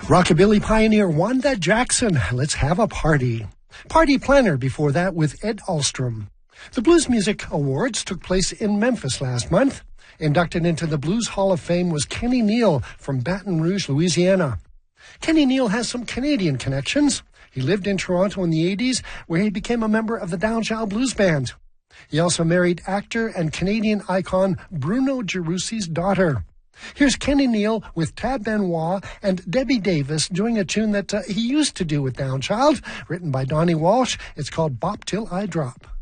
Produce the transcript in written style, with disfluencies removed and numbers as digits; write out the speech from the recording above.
Rockabilly pioneer Wanda Jackson, Let's Have a Party. Party planner before that with Ed Alstrom. The Blues Music Awards took place in Memphis last month. Inducted into the Blues Hall of Fame was Kenny Neal from Baton Rouge, Louisiana. Kenny Neal has some Canadian connections. He lived in Toronto in the 80s, where he became a member of the Downchild Blues Band. He also married actor and Canadian icon Bruno Gerussi's daughter. Here's Kenny Neal with Tab Benoit and Debbie Davis doing a tune that he used to do with Downchild, written by Donnie Walsh. It's called Bop Till I Drop.